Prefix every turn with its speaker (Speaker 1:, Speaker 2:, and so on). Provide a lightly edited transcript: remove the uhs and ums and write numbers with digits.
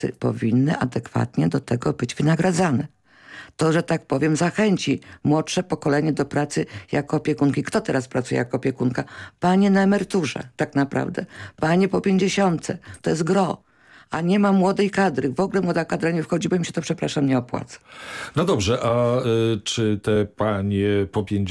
Speaker 1: powinny adekwatnie do tego być wynagradzane. To, że tak powiem, zachęci młodsze pokolenie do pracy jako opiekunki. Kto teraz pracuje jako opiekunka? Panie na emeryturze, tak naprawdę. Panie po 50. To jest gro. A nie ma młodej kadry. W ogóle młoda kadra nie wchodzi, bo im się to, przepraszam, nie opłaca.
Speaker 2: No dobrze, a czy te panie po 50